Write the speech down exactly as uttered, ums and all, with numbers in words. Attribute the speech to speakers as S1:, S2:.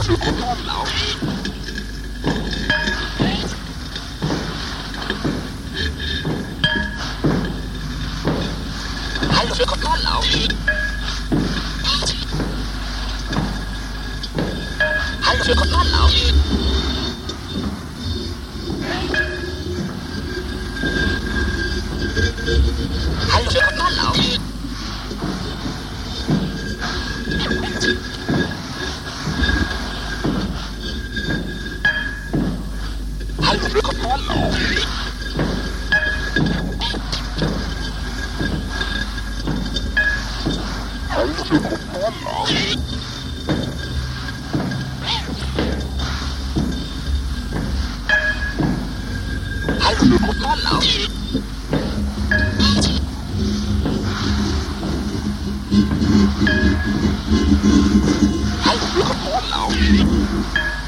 S1: Hallo für Kontrolllauf. Hallo für Kontrolllauf. Hallo für Kontrolllauf. Hallo für Kontrolllauf. Hallo für Kontrolllauf. Hallo für Kontrolllauf. Hallo für Kontrolllauf.